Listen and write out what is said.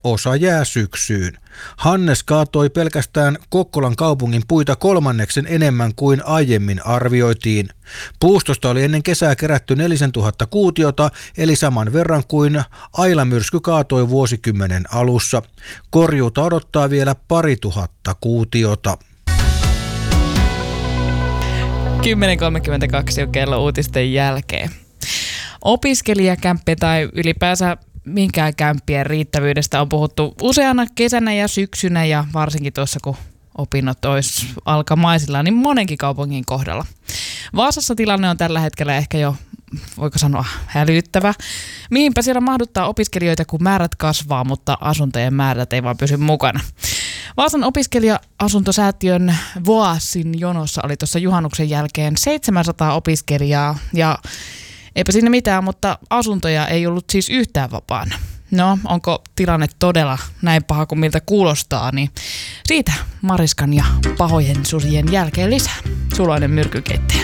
osa jää syksyyn. Hannes kaatoi pelkästään Kokkolan kaupungin puita 3 enemmän kuin aiemmin arvioitiin. Puustosta oli ennen kesää kerätty 4000 kuutiota, eli saman verran kuin Aila-myrsky kaatoi vuosikymmenen alussa. Korjuuta odottaa vielä 2000 kuutiota. 10.32 on kello uutisten jälkeen. Opiskelijakämppi tai ylipäänsä minkään kämppien riittävyydestä on puhuttu useana kesänä ja syksynä ja varsinkin tuossa kun opinnot olisi alkamaisillaan, niin monenkin kaupungin kohdalla. Vaasassa tilanne on tällä hetkellä ehkä jo, voiko sanoa, hälyttävä. Mihinpä siellä mahduttaa opiskelijoita, kun määrät kasvaa, mutta asuntojen määrät ei vaan pysy mukana. Vaasan opiskelija-asuntosäätiön Voasin jonossa oli tuossa juhannuksen jälkeen 700 opiskelijaa ja eipä siinä mitään, mutta asuntoja ei ollut siis yhtään vapaana. No, onko tilanne todella näin paha kuin miltä kuulostaa, niin siitä Mariskan ja pahojen susien jälkeen lisää. Suloinen myrkykeittäjä.